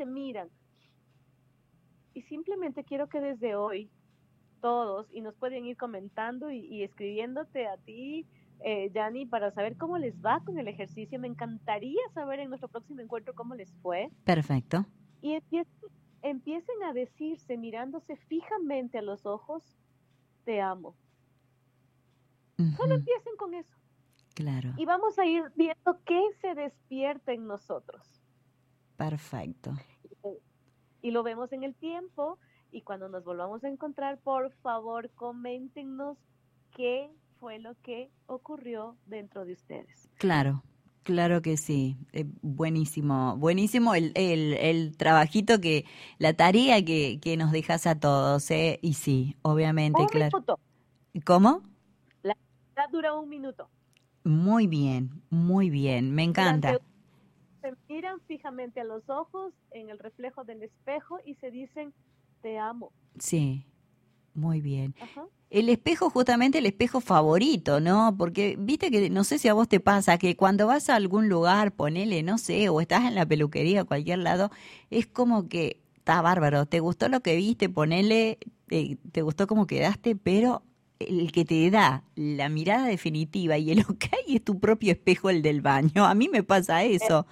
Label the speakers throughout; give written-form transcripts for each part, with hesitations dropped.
Speaker 1: miran. Y simplemente quiero que desde hoy todos, y nos pueden ir comentando y escribiéndote a ti, Yanni, para saber cómo les va con el ejercicio. Me encantaría saber en nuestro próximo encuentro cómo les fue.
Speaker 2: Perfecto.
Speaker 1: Y empiecen a decirse, mirándose fijamente a los ojos, te amo. Solo
Speaker 2: Ujú,
Speaker 1: empiecen con eso.
Speaker 2: claro,
Speaker 1: Y vamos a ir viendo qué se despierta en nosotros.
Speaker 2: perfecto.
Speaker 1: Y lo vemos en el tiempo. Y cuando nos volvamos a encontrar, por favor, coméntenos qué fue lo que ocurrió dentro de ustedes.
Speaker 2: Claro, claro que sí. Buenísimo, buenísimo el trabajito la tarea que nos dejas a todos, ¿eh? Y sí, obviamente,
Speaker 1: Un
Speaker 2: claro.
Speaker 1: minuto.
Speaker 2: ¿Cómo?
Speaker 1: La actividad dura un minuto.
Speaker 2: Muy bien, me
Speaker 1: Durante
Speaker 2: encanta.
Speaker 1: se miran fijamente a los ojos en el reflejo del espejo y se dicen, te amo.
Speaker 2: Sí, muy bien.
Speaker 1: Ajá.
Speaker 2: El espejo, justamente el espejo favorito, ¿no? Porque viste que, no sé si a vos te pasa, que cuando vas a algún lugar, ponele, no sé, o estás en la peluquería, a cualquier lado, es como que está bárbaro, te gustó lo que viste, ponele, te gustó cómo quedaste, pero el que te da la mirada definitiva y el ok es tu propio espejo, el del baño. A mí me pasa
Speaker 1: Eh,
Speaker 2: eso.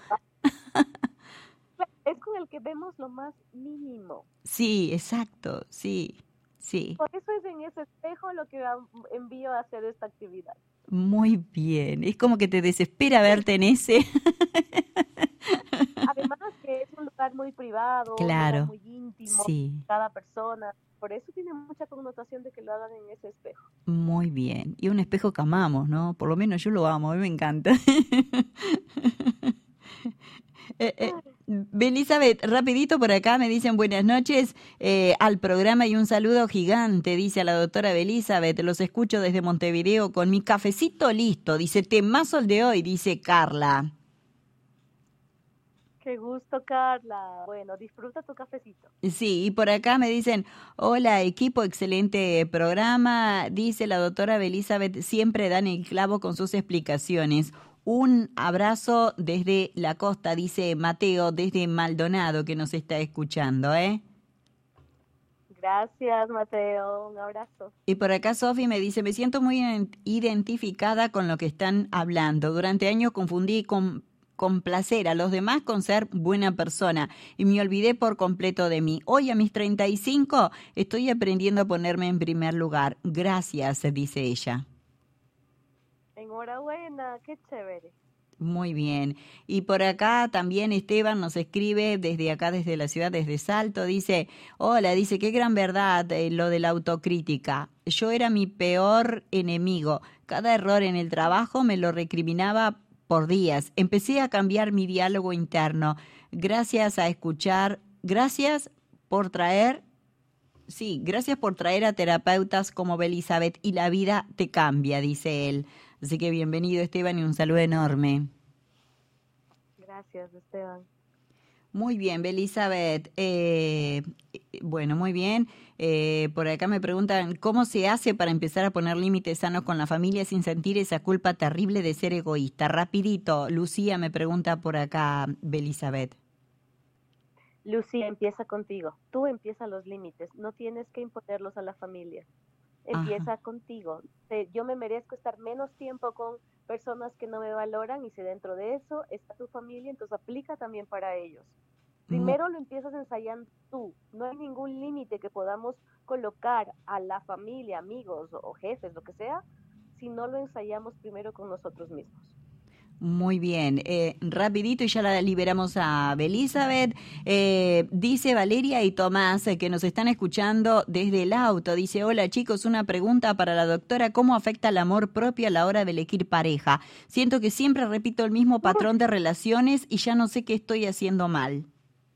Speaker 1: Es con el que vemos lo más mínimo.
Speaker 2: Sí, exacto, sí, sí.
Speaker 1: Por eso es en ese espejo lo que envío a hacer esta actividad.
Speaker 2: Muy bien. Es como que te desespera verte en ese.
Speaker 1: Además que es un lugar muy privado, un lugar
Speaker 2: Claro,
Speaker 1: muy íntimo,
Speaker 2: sí,
Speaker 1: cada persona. Por eso tiene mucha connotación de que lo hagan en ese espejo.
Speaker 2: muy bien. Y un espejo que amamos, ¿no? Por lo menos yo lo amo, a mí me encanta. Elizabeth, rapidito por acá me dicen buenas noches al programa y un saludo gigante, dice a la doctora Elizabeth. Los escucho desde Montevideo con mi cafecito listo, dice temazo el de hoy, dice Carla.
Speaker 1: Qué gusto, Carla. Bueno, disfruta tu cafecito.
Speaker 2: Sí, y por acá me dicen, hola equipo, excelente programa, dice la doctora Elizabeth, siempre dan el clavo con sus explicaciones. Un abrazo desde la costa, dice Mateo, desde Maldonado, que nos está escuchando, ¿eh?
Speaker 1: Gracias, Mateo. Un abrazo.
Speaker 2: Y por acá Sofi me dice, me siento muy identificada con lo que están hablando. Durante años confundí con placer a los demás con ser buena persona y me olvidé por completo de mí. Hoy a mis 35 estoy aprendiendo a ponerme en primer lugar. Gracias, dice ella.
Speaker 1: Enhorabuena, qué chévere.
Speaker 2: Muy bien. Y por acá también Esteban nos escribe desde acá, desde la ciudad, desde Salto. Dice, hola, dice, qué gran verdad lo de la autocrítica. Yo era mi peor enemigo. Cada error en el trabajo me lo recriminaba por días. Empecé a cambiar mi diálogo interno. Gracias a escuchar, gracias por traer, sí, gracias por traer a terapeutas como Belizabeth y la vida te cambia, dice él. Así que bienvenido Esteban y un saludo enorme.
Speaker 1: Gracias, Esteban.
Speaker 2: Muy bien, Belizabeth. Bueno, muy bien. Por acá me preguntan, ¿cómo se hace para empezar a poner límites sanos con la familia sin sentir esa culpa terrible de ser egoísta? Rapidito, Lucía me pregunta por acá, Belizabeth.
Speaker 1: Lucía, empieza contigo. Tú empieza los límites. No tienes que imponerlos a la familia.
Speaker 2: Ajá.
Speaker 1: Empieza contigo. Yo me merezco estar menos tiempo con personas que no me valoran y si dentro de eso está tu familia, entonces aplica también para ellos.
Speaker 2: Mu-
Speaker 1: Primero lo empiezas ensayando tú. No hay ningún límite que podamos colocar a la familia, amigos o jefes, lo que sea, si no lo ensayamos primero con nosotros mismos.
Speaker 2: Muy bien, rapidito y ya la liberamos a Belizabeth. Dice Valeria y Tomás que nos están escuchando desde el auto. Dice, hola chicos, una pregunta para la doctora, ¿cómo afecta el amor propio a la hora de elegir pareja? Siento que siempre repito el mismo patrón de relaciones y ya no sé qué estoy haciendo mal.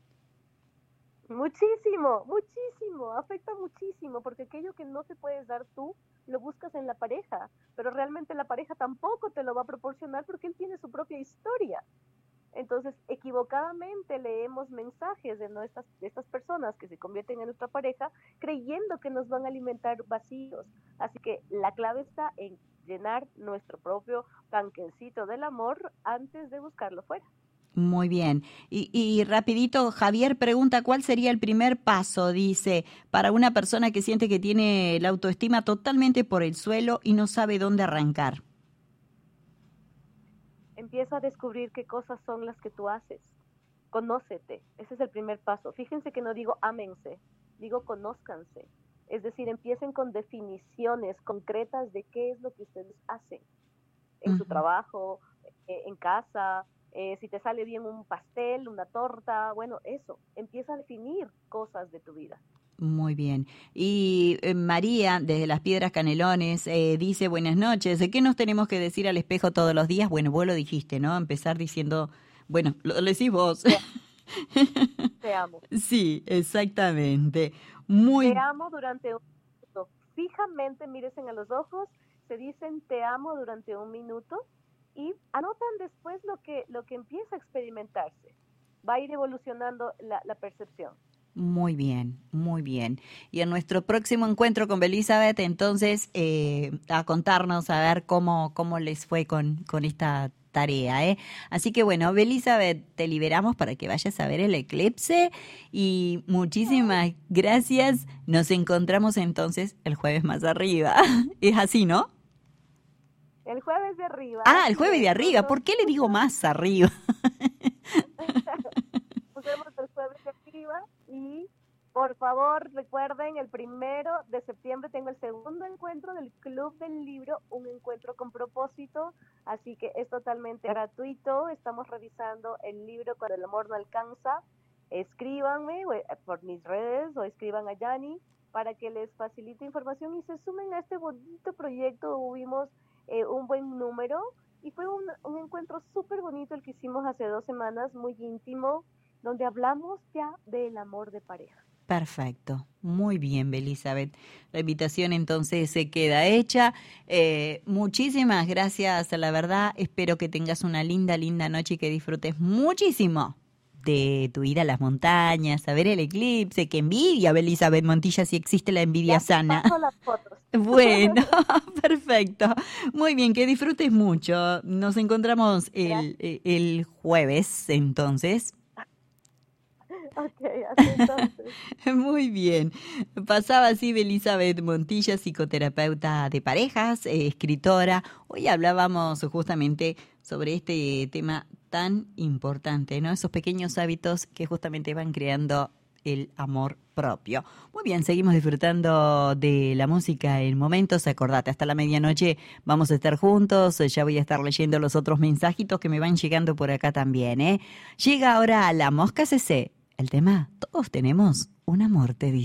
Speaker 1: Muchísimo, muchísimo, afecta muchísimo, porque aquello que no te puedes dar tú, lo buscas en la pareja, pero realmente la pareja tampoco te lo va a proporcionar porque él tiene su propia historia. Entonces, equivocadamente leemos mensajes de estas personas que se convierten en nuestra pareja creyendo que nos van a alimentar vacíos. Así que la clave está en llenar nuestro propio tanquecito del amor antes de buscarlo fuera.
Speaker 2: Muy bien. Y rapidito, Javier pregunta, ¿cuál sería el primer paso? Dice, para una persona que siente que tiene la autoestima totalmente por el suelo y no sabe dónde arrancar.
Speaker 1: Empieza a descubrir qué cosas son las que tú haces. Conócete, ese es el primer paso. Fíjense que no digo ámense, digo conózcanse. Es decir, empiecen con definiciones concretas de qué es lo que ustedes hacen en su
Speaker 2: Ujú.
Speaker 1: trabajo, en casa, si te sale bien un pastel, una torta, bueno, eso, empieza a definir cosas de tu vida.
Speaker 2: Muy bien. Y María, desde Las Piedras Canelones, dice, buenas noches, ¿de qué nos tenemos que decir al espejo todos los días? Bueno, vos lo dijiste, ¿no? Empezar diciendo, bueno, lo decís vos.
Speaker 1: Te, te amo.
Speaker 2: Sí, exactamente.
Speaker 1: Te
Speaker 2: Muy,
Speaker 1: amo durante un minuto. Fijamente míresen a los ojos, se dicen te amo durante un minuto y anotan después lo que empieza a experimentarse. Va a ir evolucionando la percepción.
Speaker 2: muy bien, muy bien. Y en nuestro próximo encuentro con Belizabeth, entonces, a contarnos, a ver cómo les fue con esta tarea, ¿eh? Así que bueno, Belizabeth, te liberamos para que vayas a ver el eclipse y muchísimas gracias. Nos encontramos entonces el jueves más arriba. Es así, ¿no?
Speaker 1: El jueves de arriba,
Speaker 2: Ah, el
Speaker 1: así
Speaker 2: jueves de
Speaker 1: es,
Speaker 2: arriba. ¿Por qué le digo más arriba?
Speaker 1: nos vemos el jueves de arriba y por favor recuerden el 1 de septiembre tengo el segundo encuentro del Club del Libro, un encuentro con propósito, así que es totalmente gratuito, estamos revisando el libro Cuando el amor no alcanza, escríbanme por mis redes o escriban a Yani para que les facilite información y se sumen a este bonito proyecto, tuvimos un buen número y fue un encuentro súper bonito el que hicimos hace 2 semanas, muy íntimo, donde hablamos ya del amor de pareja.
Speaker 2: Perfecto, muy bien, Belizabeth. La invitación entonces se queda hecha. Muchísimas gracias, la verdad. Espero que tengas una linda, linda noche y que disfrutes muchísimo de tu ida a las montañas, a ver el eclipse. ¡Qué envidia, Belizabeth Montilla, si existe la envidia
Speaker 1: Ya te
Speaker 2: sana!
Speaker 1: paso las fotos.
Speaker 2: Bueno, perfecto. Muy bien, que disfrutes mucho. Nos encontramos
Speaker 1: Gracias.
Speaker 2: el jueves, entonces.
Speaker 1: Ok, hasta entonces.
Speaker 2: Muy bien. Pasaba así Elizabeth Montilla, psicoterapeuta de parejas, escritora. Hoy hablábamos justamente sobre este tema tan importante, ¿no? Esos pequeños hábitos que justamente van creando el amor propio. Muy bien, seguimos disfrutando de la música en momentos. Acordate, hasta la medianoche vamos a estar juntos. Ya voy a estar leyendo los otros mensajitos que me van llegando por acá también, ¿eh? Llega ahora la Mosca CC. El tema, todos tenemos un amor, te dice.